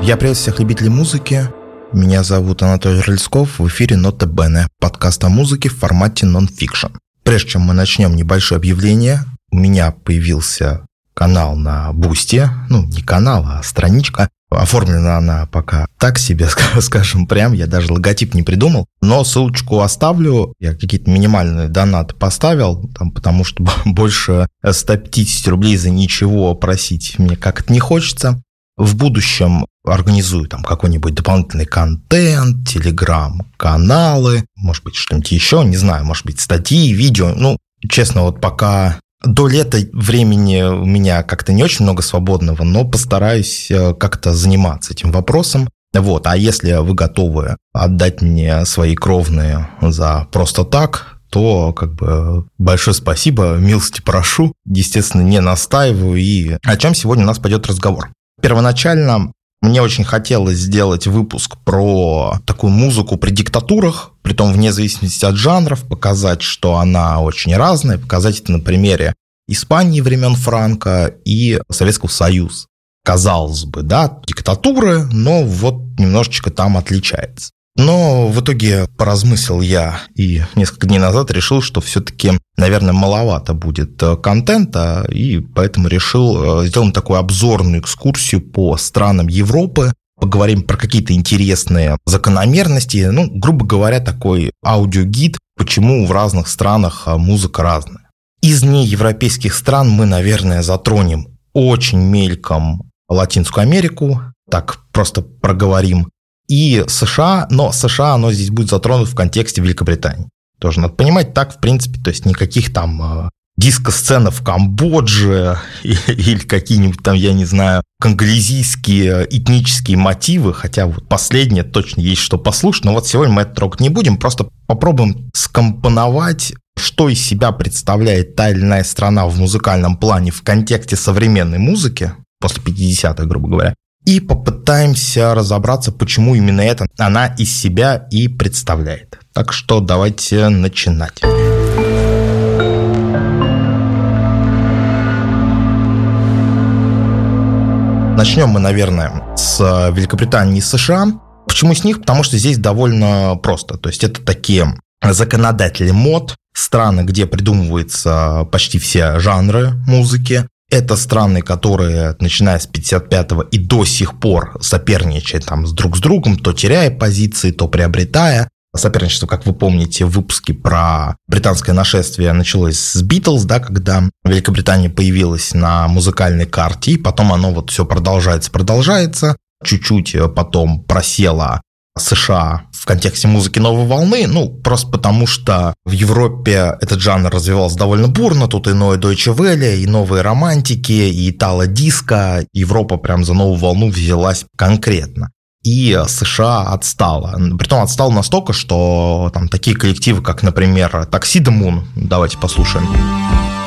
Я приветствую всех любителей музыки. Меня зовут Анатолий Рыльсков. В эфире «Нота Бене», подкаст о музыке в формате нон-фикшн. Прежде чем мы начнем, небольшое объявление. У меня появился канал на Бусти. Не канал, а страничка. Оформлена она пока так себе, скажем прям. Я даже логотип не придумал. Но ссылочку оставлю. Я какие-то минимальные донаты поставил, потому что больше 150 рублей за ничего просить мне как-то не хочется. В будущем организую там какой-нибудь дополнительный контент, телеграм-каналы, может быть, что-нибудь еще, не знаю, может быть, статьи, видео. Честно, вот пока до лета времени у меня как-то не очень много свободного, но постараюсь как-то заниматься этим вопросом. А если вы готовы отдать мне свои кровные за просто так, то большое спасибо, милости прошу. Естественно, не настаиваю. И о чем сегодня у нас пойдет разговор? Первоначально мне очень хотелось сделать выпуск про такую музыку при диктатурах, притом вне зависимости от жанров, показать, что она очень разная, показать это на примере Испании времен Франко и Советского Союза. Казалось бы, диктатуры, но немножечко там отличается. Но в итоге поразмыслил я и несколько дней назад решил, что все-таки, наверное, маловато будет контента, и поэтому решил сделать такую обзорную экскурсию по странам Европы, поговорим про какие-то интересные закономерности, грубо говоря, такой аудиогид, почему в разных странах музыка разная. Из неевропейских стран мы, наверное, затронем очень мельком Латинскую Америку, так просто проговорим, и США, но США, оно здесь будет затронуто в контексте Великобритании. Тоже надо понимать, так, в принципе, то есть никаких там диско-сцен в Камбодже или какие-нибудь там, я не знаю, конголезийские этнические мотивы, хотя последнее точно есть что послушать, но сегодня мы это трогать не будем, просто попробуем скомпоновать, что из себя представляет та или иная страна в музыкальном плане в контексте современной музыки, после 50-х, грубо говоря, и попытаемся разобраться, почему именно это она из себя и представляет. Так что давайте начинать. Начнем мы, наверное, с Великобритании и США. Почему с них? Потому что здесь довольно просто. То есть это такие законодатели мод, страны, где придумываются почти все жанры музыки. Это страны, которые, начиная с 55-го и до сих пор соперничают друг с другом, то теряя позиции, то приобретая. Соперничество, как вы помните, в выпуске про британское нашествие началось с Beatles, когда Великобритания появилась на музыкальной карте, и потом оно все продолжается. Чуть-чуть потом просела США в контексте музыки новой волны, просто потому что в Европе этот жанр развивался довольно бурно, тут и Neue Deutsche Welle, и новые романтики, и итало-диско, Европа прям за новую волну взялась конкретно. И США отстала. Притом отстала настолько, что там такие коллективы, как, например, Tuxedo Moon, давайте послушаем.